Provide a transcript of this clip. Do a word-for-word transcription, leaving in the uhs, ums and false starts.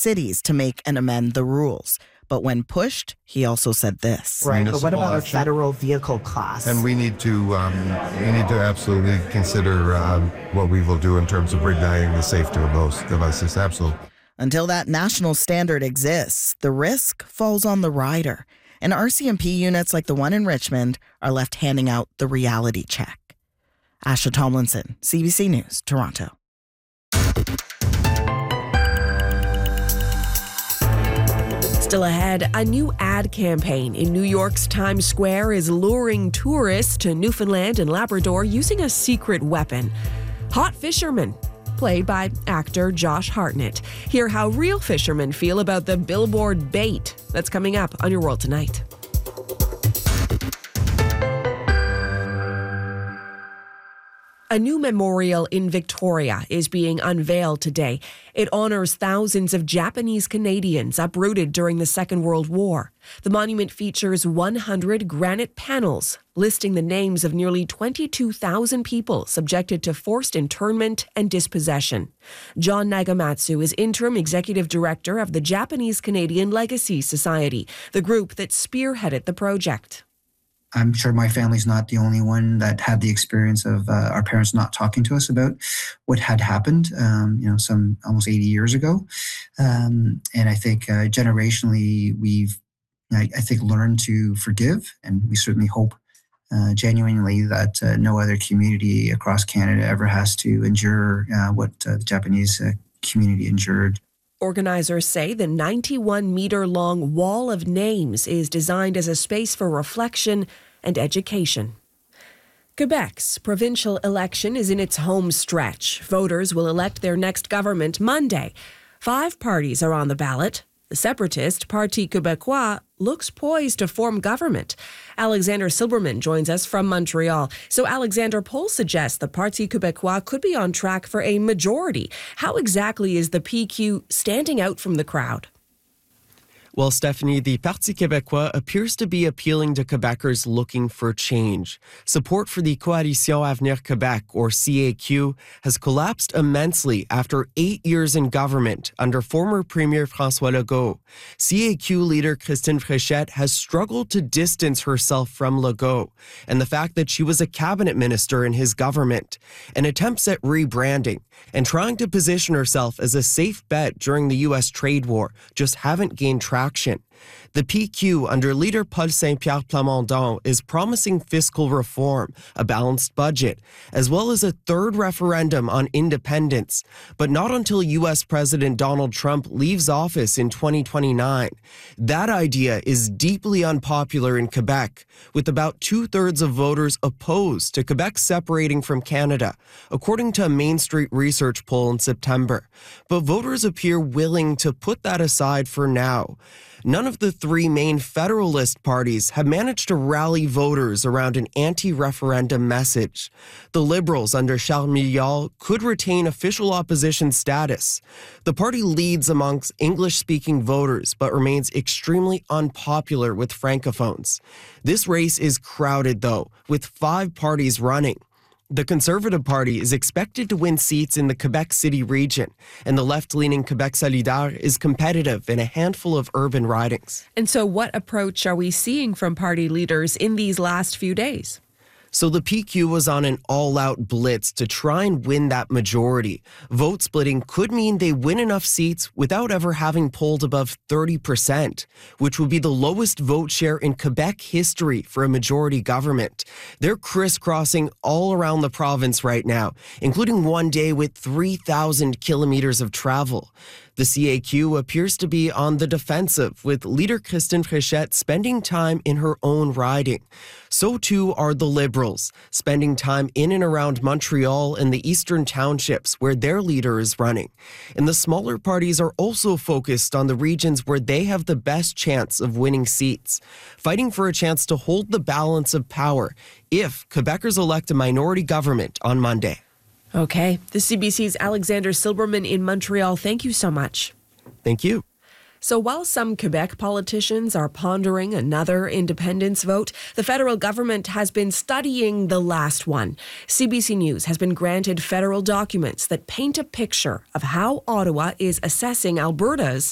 cities to make and amend the rules. But when pushed, he also said this. Right, but what about a federal vehicle class? And we need to um, we need to absolutely consider um, what we will do in terms of igniting the safety of those devices. Absolutely. Until that national standard exists, the risk falls on the rider. And R C M P units like the one in Richmond are left handing out the reality check. Asha Tomlinson, C B C News, Toronto. Still ahead, a new ad campaign in New York's Times Square is luring tourists to Newfoundland and Labrador using a secret weapon. Hot fishermen, played by actor Josh Hartnett. Hear how real fishermen feel about the billboard bait. That's coming up on Your World Tonight. A new memorial in Victoria is being unveiled today. It honors thousands of Japanese Canadians uprooted during the Second World War. The monument features one hundred granite panels listing the names of nearly twenty-two thousand people subjected to forced internment and dispossession. John Nagamatsu is interim executive director of the Japanese Canadian Legacy Society, the group that spearheaded the project. I'm sure my family's not the only one that had the experience of uh, our parents not talking to us about what had happened, um, you know, some almost eighty years ago. Um, and I think uh, generationally, we've, I, I think, learned to forgive. And we certainly hope uh, genuinely that uh, no other community across Canada ever has to endure uh, what uh, the Japanese uh, community endured. Organizers say the ninety-one meter long wall of names is designed as a space for reflection and education. Quebec's provincial election is in its home stretch. Voters will elect their next government Monday. Five parties are on the ballot. The separatist Parti Québécois looks poised to form government. Alexander Silberman joins us from Montreal. So, Alexander, polls suggest the Parti Québécois could be on track for a majority. How exactly is the P Q standing out from the crowd? Well, Stephanie, the Parti Québécois appears to be appealing to Quebecers looking for change. Support for the Coalition Avenir Québec, or C A Q, has collapsed immensely after eight years in government under former Premier François Legault. C A Q leader Christine Fréchette has struggled to distance herself from Legault and the fact that she was a cabinet minister in his government. And attempts at rebranding and trying to position herself as a safe bet during the U S trade war just haven't gained traction. The P Q, under leader Paul Saint-Pierre Plamondon, is promising fiscal reform, a balanced budget, as well as a third referendum on independence, but not until U S President Donald Trump leaves office in twenty twenty-nine. That idea is deeply unpopular in Quebec, with about two-thirds of voters opposed to Quebec separating from Canada, according to a Main Street research poll in September. But voters appear willing to put that aside for now. None of the three main Federalist parties have managed to rally voters around an anti-referendum message. The Liberals under Charles Milliard could retain official opposition status. The party leads amongst English-speaking voters but remains extremely unpopular with Francophones. This race is crowded, though, with five parties running. The Conservative Party is expected to win seats in the Quebec City region, and the left-leaning Quebec Solidaire is competitive in a handful of urban ridings. And so what approach are we seeing from party leaders in these last few days? So the P Q was on an all-out blitz to try and win that majority. Vote splitting could mean they win enough seats without ever having polled above thirty percent, which would be the lowest vote share in Quebec history for a majority government. They're crisscrossing all around the province right now, including one day with three thousand kilometers of travel. The C A Q appears to be on the defensive, with leader Christine Fréchette spending time in her own riding. So too are the Liberals, spending time in and around Montreal and the eastern townships where their leader is running. And the smaller parties are also focused on the regions where they have the best chance of winning seats, fighting for a chance to hold the balance of power if Quebecers elect a minority government on Monday. Okay. The C B C's Alexander Silberman in Montreal. Thank you so much. Thank you. So while some Quebec politicians are pondering another independence vote, the federal government has been studying the last one. C B C News has been granted federal documents that paint a picture of how Ottawa is assessing Alberta's